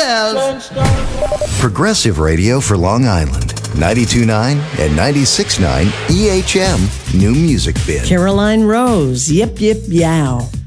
themselves. Progressive radio for Long Island. 92.9 and 96.9 EHM New Music Bin. Caroline Rose, Yip Yip Yow.